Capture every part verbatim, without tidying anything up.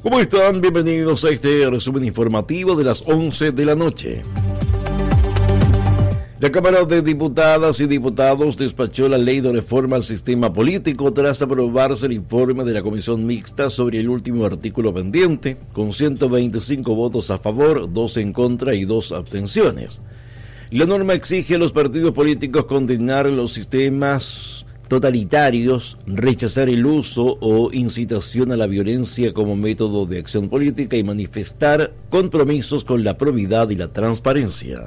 ¿Cómo están? Bienvenidos a este resumen informativo de las once de la noche. La Cámara de Diputadas y Diputados despachó la ley de reforma al sistema político tras aprobarse el informe de la Comisión Mixta sobre el último artículo pendiente, con ciento veinticinco votos a favor, dos en contra y dos abstenciones. La norma exige a los partidos políticos condenar los sistemas totalitarios, rechazar el uso o incitación a la violencia como método de acción política y manifestar compromisos con la probidad y la transparencia.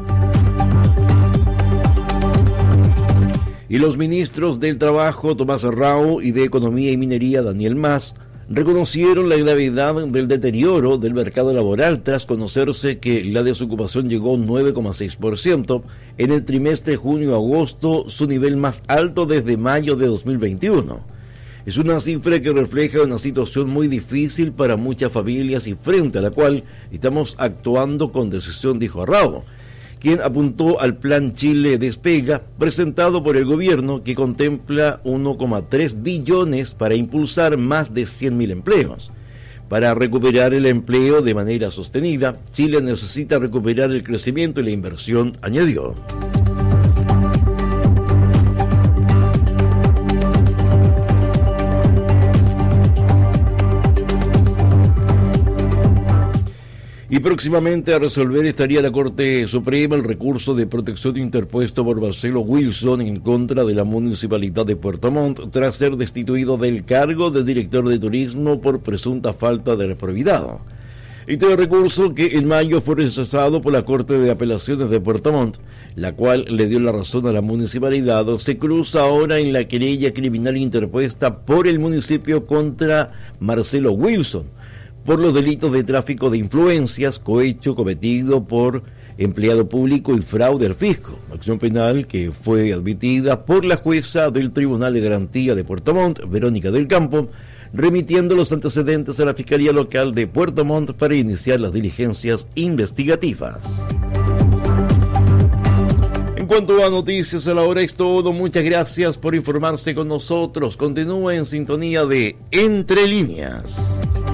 Y los ministros del Trabajo, Tomás Rao, y de Economía y Minería, Daniel Mas, reconocieron la gravedad del deterioro del mercado laboral tras conocerse que la desocupación llegó a nueve coma seis por ciento en el trimestre junio-agosto, su nivel más alto desde mayo de dos mil veintiuno. Es una cifra que refleja una situación muy difícil para muchas familias y frente a la cual estamos actuando con decisión, dijo Rao, quien apuntó al Plan Chile Despega presentado por el gobierno, que contempla uno coma tres billones para impulsar más de cien mil empleos. Para recuperar el empleo de manera sostenida, Chile necesita recuperar el crecimiento y la inversión, añadió. Y próximamente a resolver estaría la Corte Suprema el recurso de protección interpuesto por Marcelo Wilson en contra de la Municipalidad de Puerto Montt tras ser destituido del cargo de director de turismo por presunta falta de probidad. Este recurso, que en mayo fue rechazado por la Corte de Apelaciones de Puerto Montt, la cual le dio la razón a la municipalidad, se cruza ahora en la querella criminal interpuesta por el municipio contra Marcelo Wilson por los delitos de tráfico de influencias, cohecho cometido por empleado público y fraude al fisco, acción penal que fue admitida por la jueza del Tribunal de Garantía de Puerto Montt, Verónica del Campo, remitiendo los antecedentes a la Fiscalía Local de Puerto Montt para iniciar las diligencias investigativas. En cuanto a noticias a la hora es todo, muchas gracias por informarse con nosotros. Continúa en sintonía de Entre Líneas.